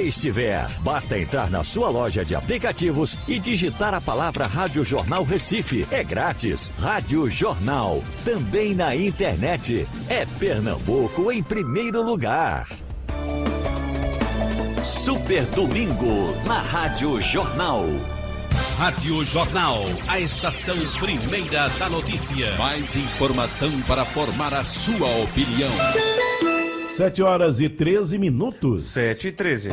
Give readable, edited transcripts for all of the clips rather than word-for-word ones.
estiver. Basta entrar na sua loja de aplicativos e digitar a palavra Rádio Jornal Recife. É grátis. Rádio Jornal. Também na internet. É Pernambuco em primeiro lugar. Super Domingo na Rádio Jornal. Rádio Jornal, a estação primeira da notícia. Mais informação para formar a sua opinião. 7h13. 7h13.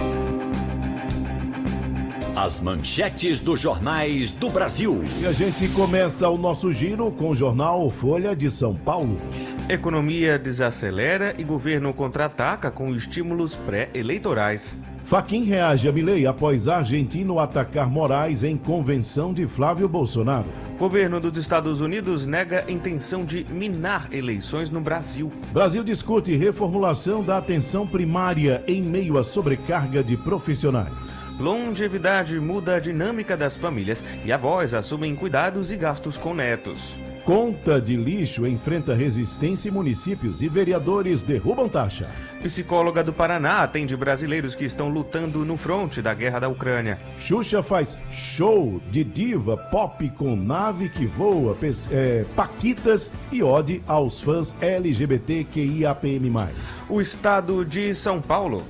As manchetes dos jornais do Brasil. E a gente começa o nosso giro com o jornal Folha de São Paulo. Economia desacelera e governo contra-ataca com estímulos pré-eleitorais. Fachin reage a Milei após argentino atacar Moraes em convenção de Flávio Bolsonaro. Governo dos Estados Unidos nega intenção de minar eleições no Brasil. Brasil discute reformulação da atenção primária em meio à sobrecarga de profissionais. Longevidade muda a dinâmica das famílias e avós assumem cuidados e gastos com netos. Conta de lixo enfrenta resistência em municípios e vereadores derrubam taxa. Psicóloga do Paraná atende brasileiros que estão lutando no fronte da guerra da Ucrânia. Xuxa faz show de diva pop com nave que voa, paquitas e ode aos fãs LGBTQIAPN+. O estado de São Paulo.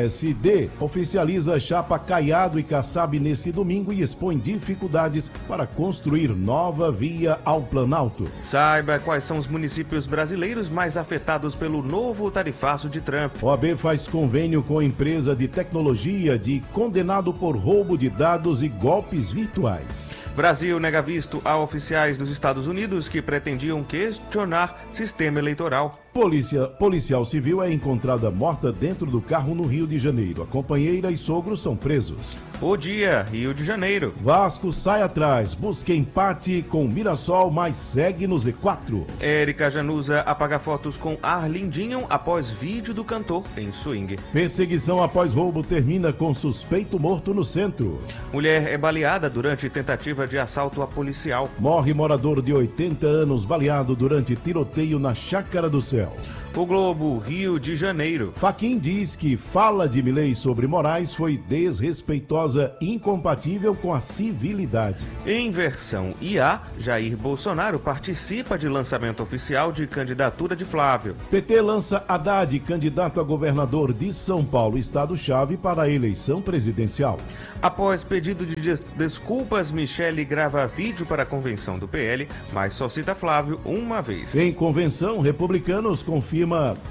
PSD oficializa chapa Caiado e Kassab nesse domingo e expõe dificuldades para construir nova via ao Planalto. Saiba quais são os municípios brasileiros mais afetados pelo novo tarifaço de Trump. OAB faz convênio com empresa de tecnologia de condenado por roubo de dados e golpes virtuais. Brasil nega visto a oficiais dos Estados Unidos que pretendiam questionar sistema eleitoral. Policial civil é encontrada morta dentro do carro no Rio de Janeiro. A companheira e sogro são presos. O dia, Rio de Janeiro. Vasco sai atrás, busca empate com Mirassol, mas segue no Z4. Érica Januza apaga fotos com Arlindinho após vídeo do cantor em swing. Perseguição após roubo termina com suspeito morto no centro. Mulher é baleada durante tentativa de assalto a policial. Morre morador de 80 anos baleado durante tiroteio na Chácara do Céu. O Globo, Rio de Janeiro. Fachin diz que fala de Milei sobre Moraes foi desrespeitosa e incompatível com a civilidade. Em versão IA, Jair Bolsonaro participa de lançamento oficial de candidatura de Flávio. PT lança Haddad, candidato a governador de São Paulo, estado-chave para a eleição presidencial. Após pedido de desculpas, Michele grava vídeo para a convenção do PL, mas só cita Flávio uma vez. Em convenção, republicanos confirma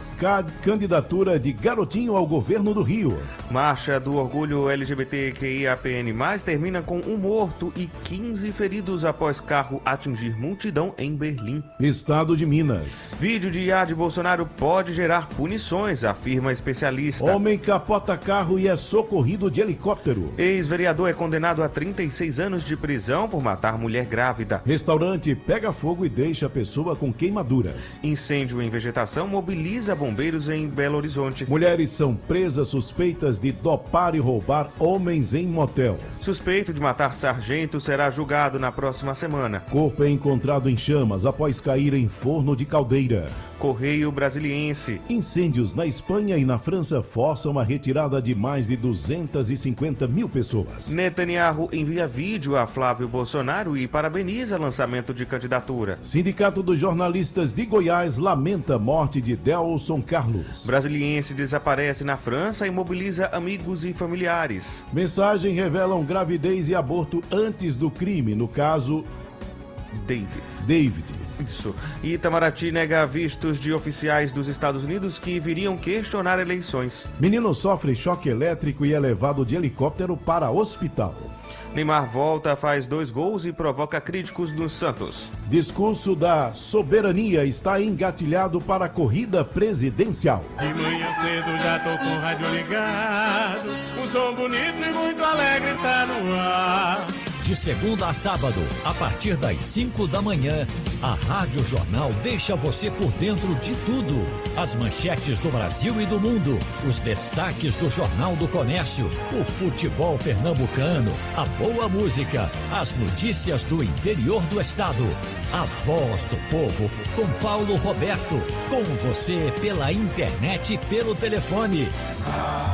candidatura de Garotinho ao governo do Rio. Marcha do orgulho LGBTQIAPN+, termina com um morto e 15 feridos após carro atingir multidão em Berlim. Estado de Minas. Vídeo de IA de Bolsonaro pode gerar punições, afirma especialista. Homem capota carro e é socorrido de helicóptero. Ex-vereador é condenado a 36 anos de prisão por matar mulher grávida. Restaurante pega fogo e deixa a pessoa com queimaduras. Incêndio em vegetação mobiliza bombeiros em Belo Horizonte. Mulheres são presas suspeitas de dopar e roubar homens em motel. Suspeito de matar sargento será julgado na próxima semana. Corpo é encontrado em chamas após cair em forno de caldeira. Correio Brasiliense. Incêndios na Espanha e na França forçam a retirada de mais de 250 mil pessoas. Netanyahu envia vídeo a Flávio Bolsonaro e parabeniza lançamento de candidatura. Sindicato dos Jornalistas de Goiás lamenta a morte de Delson Carlos. Brasiliense desaparece na França e mobiliza amigos e familiares. Mensagem revelam gravidez e aborto antes do crime, no caso David. Isso. Itamaraty nega vistos de oficiais dos Estados Unidos que viriam questionar eleições. Menino sofre choque elétrico e é levado de helicóptero para hospital. Neymar volta, faz 2 gols e provoca críticos do Santos. Discurso da soberania está engatilhado para a corrida presidencial. De manhã cedo já tô com o rádio ligado, um som bonito e muito alegre tá no ar. De segunda a sábado, a partir das 5 da manhã, a Rádio Jornal deixa você por dentro de tudo. As manchetes do Brasil e do mundo, os destaques do Jornal do Comércio, o futebol pernambucano, a boa música, as notícias do interior do estado. A voz do povo, com Paulo Roberto. Com você pela internet e pelo telefone.